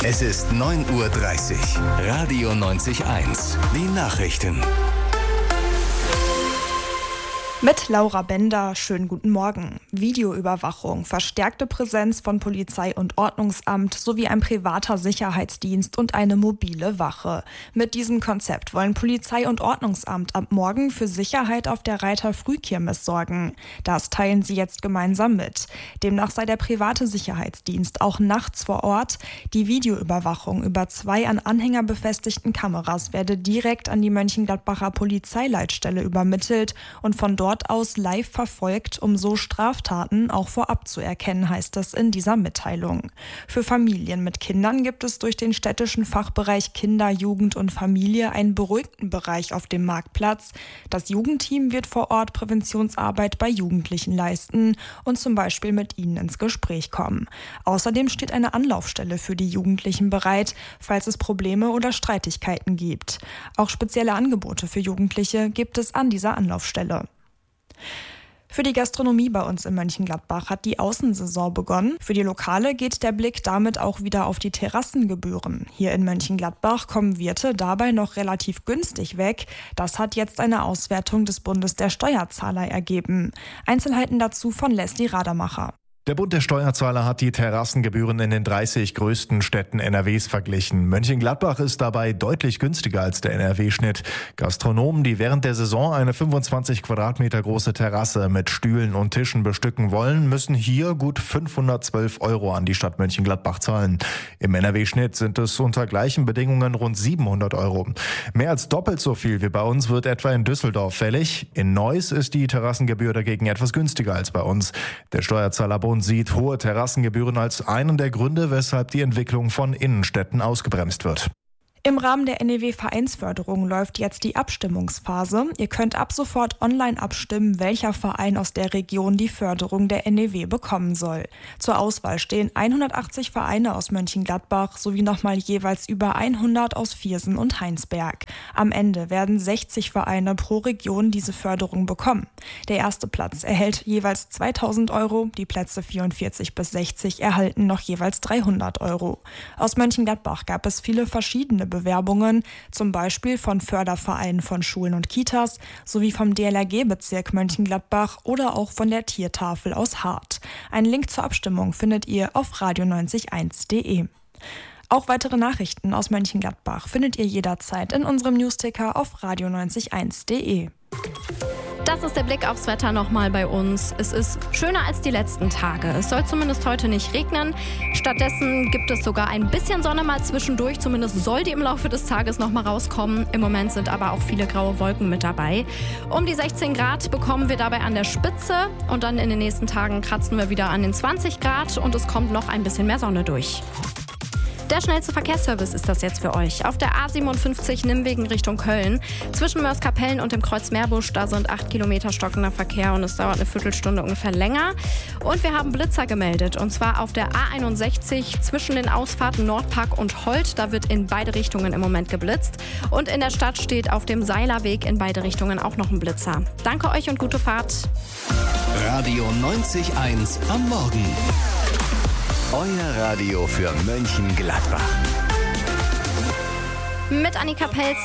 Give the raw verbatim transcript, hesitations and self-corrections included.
Es ist neun Uhr dreißig. Radio neunzig eins. Die Nachrichten. Mit Laura Bender, schönen guten Morgen. Videoüberwachung, verstärkte Präsenz von Polizei und Ordnungsamt sowie ein privater Sicherheitsdienst und eine mobile Wache. Mit diesem Konzept wollen Polizei und Ordnungsamt ab morgen für Sicherheit auf der Reiter Frühkirmes sorgen. Das teilen sie jetzt gemeinsam mit. Demnach sei der private Sicherheitsdienst auch nachts vor Ort. Die Videoüberwachung über zwei an Anhänger befestigten Kameras werde direkt an die Mönchengladbacher Polizeileitstelle übermittelt und von dort aus live verfolgt, um so Straftaten auch vorab zu erkennen, heißt es in dieser Mitteilung. Für Familien mit Kindern gibt es durch den städtischen Fachbereich Kinder, Jugend und Familie einen beruhigten Bereich auf dem Marktplatz. Das Jugendteam wird vor Ort Präventionsarbeit bei Jugendlichen leisten und zum Beispiel mit ihnen ins Gespräch kommen. Außerdem steht eine Anlaufstelle für die Jugendlichen bereit, falls es Probleme oder Streitigkeiten gibt. Auch spezielle Angebote für Jugendliche gibt es an dieser Anlaufstelle. Für die Gastronomie bei uns in Mönchengladbach hat die Außensaison begonnen. Für die Lokale geht der Blick damit auch wieder auf die Terrassengebühren. Hier in Mönchengladbach kommen Wirte dabei noch relativ günstig weg. Das hat jetzt eine Auswertung des Bundes der Steuerzahler ergeben. Einzelheiten dazu von Leslie Radermacher. Der Bund der Steuerzahler hat die Terrassengebühren in den dreißig größten Städten N R Ws verglichen. Mönchengladbach ist dabei deutlich günstiger als der N R W-Schnitt. Gastronomen, die während der Saison eine fünfundzwanzig Quadratmeter große Terrasse mit Stühlen und Tischen bestücken wollen, müssen hier gut fünfhundertzwölf Euro an die Stadt Mönchengladbach zahlen. Im N R W-Schnitt sind es unter gleichen Bedingungen rund siebenhundert Euro. Mehr als doppelt so viel wie bei uns wird etwa in Düsseldorf fällig. In Neuss ist die Terrassengebühr dagegen etwas günstiger als bei uns. Der Steuerzahlerbund und sieht hohe Terrassengebühren als einen der Gründe, weshalb die Entwicklung von Innenstädten ausgebremst wird. Im Rahmen der N E W-Vereinsförderung läuft jetzt die Abstimmungsphase. Ihr könnt ab sofort online abstimmen, welcher Verein aus der Region die Förderung der N E W bekommen soll. Zur Auswahl stehen hundertachtzig Vereine aus Mönchengladbach sowie nochmal jeweils über hundert aus Viersen und Heinsberg. Am Ende werden sechzig Vereine pro Region diese Förderung bekommen. Der erste Platz erhält jeweils zweitausend Euro, die Plätze vierundvierzig bis sechzig erhalten noch jeweils dreihundert Euro. Aus Mönchengladbach gab es viele verschiedene Bewerbungen, zum Beispiel von Fördervereinen von Schulen und Kitas sowie vom D L R G-Bezirk Mönchengladbach oder auch von der Tiertafel aus Hart. Einen Link zur Abstimmung findet ihr auf radio neunzig eins punkt de. Auch weitere Nachrichten aus Mönchengladbach findet ihr jederzeit in unserem Newsticker auf radio neunzig eins punkt de. Das ist der Blick aufs Wetter nochmal bei uns. Es ist schöner als die letzten Tage. Es soll zumindest heute nicht regnen. Stattdessen gibt es sogar ein bisschen Sonne mal zwischendurch. Zumindest soll die im Laufe des Tages nochmal rauskommen. Im Moment sind aber auch viele graue Wolken mit dabei. Um die sechzehn Grad bekommen wir dabei an der Spitze. Und dann in den nächsten Tagen kratzen wir wieder an den zwanzig Grad. Und es kommt noch ein bisschen mehr Sonne durch. Der schnellste Verkehrsservice ist das jetzt für euch. Auf der A siebenundfünfzig Nimmwegen Richtung Köln. Zwischen Mörs-Kapellen und dem Kreuz Meerbusch, da sind acht Kilometer stockender Verkehr und es dauert eine Viertelstunde ungefähr länger. Und wir haben Blitzer gemeldet und zwar auf der A einundsechzig zwischen den Ausfahrten Nordpark und Holt. Da wird in beide Richtungen im Moment geblitzt. Und in der Stadt steht auf dem Seilerweg in beide Richtungen auch noch ein Blitzer. Danke euch und gute Fahrt. Radio neunzig eins am Morgen. Euer Radio für Mönchengladbach. Mit Annika Pelz.